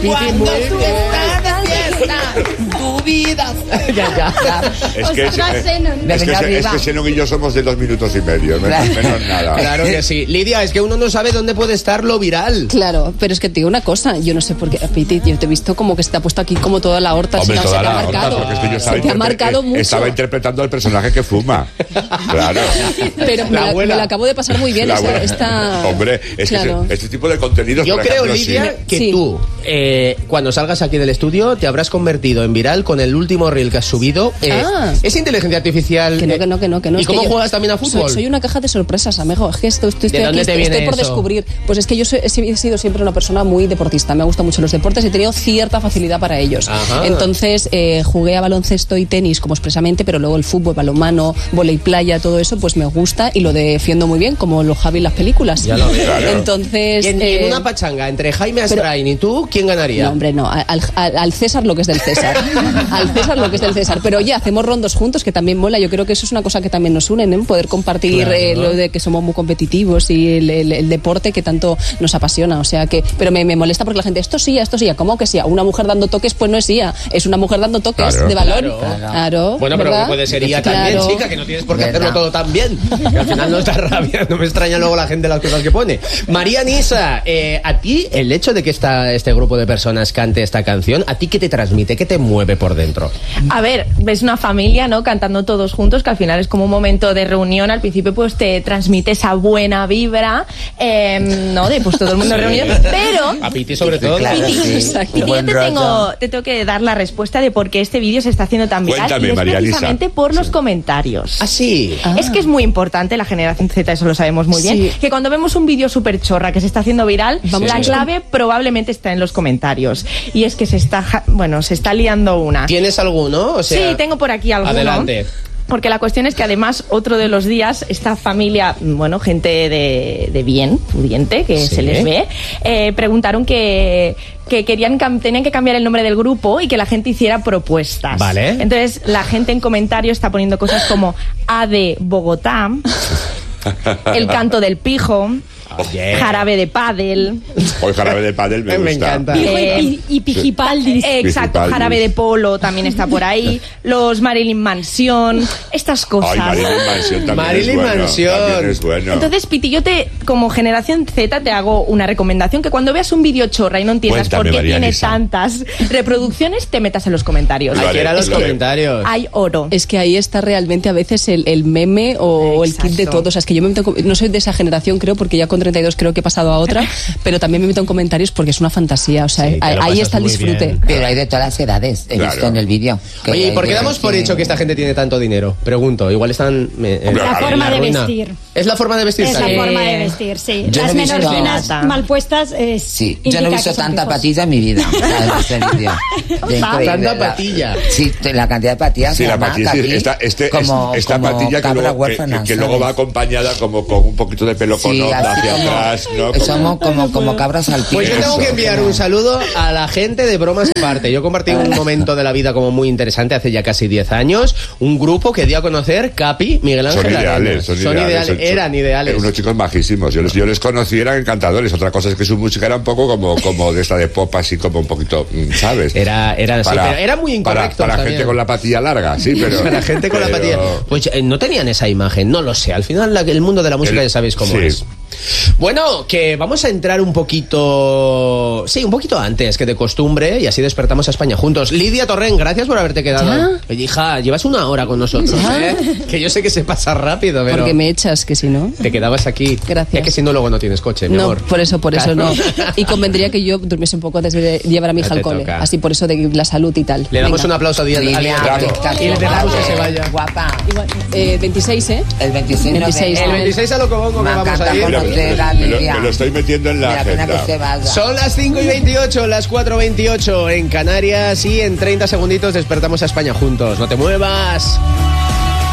Piti, muy tu vida. Es que Xenón y yo somos de 2 minutos y medio, menos nada. Claro que sí. Lidia, es que uno no sabe dónde puede estar lo viral. Claro, pero es que te digo una cosa, yo no sé por qué, Piti, yo te he visto como que se te ha puesto aquí como toda la horta. Hombre, se te ha marcado. Se te ha marcado mucho. Estaba interpretando al personaje que fuma. Claro. Pero me la acabo de pasar muy bien esta... Hombre, es que este tipo de contenidos... Yo creo, Lidia, que tú, cuando salgas aquí del estudio, te habrás convertido en viral con el último reel que has subido. Es inteligencia artificial. Que no. ¿Y cómo juegas también a fútbol? Soy una caja de sorpresas, amigo. Es que estoy por descubrir. Pues es que yo he sido siempre una persona muy deportista. Me gustan mucho los deportes y he tenido cierta facilidad para ellos. Ajá. Entonces jugué a baloncesto y tenis como expresamente, pero luego el fútbol, balonmano, vóley playa, todo eso, pues me gusta y lo defiendo muy bien, como los Javi en las películas. Ya lo veo. Claro. Entonces... Y en una pachanga entre Jaime Astrain y tú, ¿quién ganaría? No, hombre, no. Al César lo que es del César. Al César lo que es del César. Pero oye, hacemos rondos juntos, que también mola. Yo creo que eso es una cosa que también nos une, ¿no? Poder compartir lo de que somos muy competitivos y el deporte que tanto nos apasiona. O sea que... Pero me molesta porque la gente, esto sí, ¿cómo que sí? Una mujer dando toques, pues no es IA. Es una mujer dando toques de balón. Claro. Bueno, pero ¿verdad? puede ser IA también, chica, que no tienes por qué hacerlo todo tan bien. Que al final no está rabia, no me extraña luego la gente las cosas que pone. María Nisa, a ti el hecho de que este grupo de personas cante esta canción, ¿a ti qué te transmite? ¿Qué te mueve por dentro? A ver, ves una familia, ¿no? Cantando todos juntos, que al final es como un momento de reunión. Al principio pues te transmite esa buena vibra, ¿no? De pues todo el mundo reunido. Pero... A Piti sobre todo. Claro, Piti, yo te tengo que dar la respuesta de por qué este vídeo se está haciendo tan viral. Cuéntame, y es María precisamente por los comentarios. ¿Ah, sí? Es que es muy importante, la generación Z, eso lo sabemos muy bien, que cuando vemos un vídeo súper chorra que se está haciendo viral, la clave probablemente está en los comentarios. Y es que se está liando una. ¿Tienes alguno? O sea, sí, tengo por aquí alguno. Adelante. Porque la cuestión es que además otro de los días esta familia, gente de bien, pudiente, que se les ve, preguntaron que tenían que cambiar el nombre del grupo y que la gente hiciera propuestas. Vale. Entonces la gente en comentarios está poniendo cosas como A de Bogotá, El canto del pijo, Jarabe de pádel. Hoy Jarabe de pádel me gusta. encanta. Y Pijipaldis. Exacto, Pijipaldis. Jarabe de polo también está por ahí. Los Marilyn Mansion, estas cosas. Ay, Marilyn Mansion también Marilyn Mansion. También es bueno. Entonces, Piti, yo como generación Z te hago una recomendación, que cuando veas un vídeo chorra y no entiendas Cuéntame, por qué María tiene Elisa. tantas reproducciones, te metas en los comentarios. Hay que ir a los Lo haré. comentarios. Hay oro. Es que ahí está realmente a veces el meme o el kit de todo. O sea, es que yo no soy de esa generación, creo, porque ya con 32 creo que he pasado a otra, pero también me meto en comentarios porque es una fantasía. O sea, Sí, ahí está el disfrute. Bien. Pero hay de todas las edades, he visto en el vídeo. Oye, ¿y por qué damos por hecho que esta gente tiene tanto dinero? Pregunto, igual están... La forma de vestir. ¿Es la forma de vestir? Es la forma de vestir, sí. Yo Las no he visto- menorquinas mal puestas Sí, yo no he visto tanta patilla en mi vida. ¿Sabes? Ese vídeo. De increíble, Tanta patilla. Sí, la cantidad de patillas. Sí, la además, patilla, aquí, esta patilla que luego va acompañada como con un poquito de pelo con Sí, onda así hacia como- atrás, ¿no? Somos como cabras al Pues yo tengo que enviar un saludo a la gente de Bromas Aparte. Yo compartí un momento de la vida como muy interesante hace ya casi 10 años. Un grupo que dio a conocer Capi, Miguel Ángel. Son ideales. Eran ideales. Unos chicos majísimos. Yo les conocí, eran encantadores. Otra cosa es que su música era un poco como de esta de pop, así como un poquito, ¿sabes? Era así, pero era muy incorrecto. Para también. gente con la patilla larga, sí, pero... Para gente con la patilla. Pues no tenían esa imagen, no lo sé. Al final el mundo de la música ya sabéis cómo es. Bueno, que vamos a entrar un poquito antes que de costumbre y así despertamos a España juntos. Lidia Torrent, gracias por haberte quedado. Oye, hija, llevas una hora con nosotros, que yo sé que se pasa rápido, pero... Porque me echas, que si no... Te quedabas aquí. Gracias. Es que si no, luego no tienes coche, mi amor. Por eso no. Y convendría que yo durmiese un poco antes de llevar a mi hija Ya al te cole. toca. Así por eso de la salud y tal. Le damos Venga. un aplauso a Lidia Lidia, y le dejamos que se vaya. Guapa. Igual, 26, ¿eh? El 26 26. El 26 a Locobongo que vamos a ir. conocer a Me Lidia. lo estoy metiendo en la Me da pena agenda. que se vaya. Son las 5:28, las 4:28 en Canarias y en 30 segunditos despertamos a España juntos. No te muevas.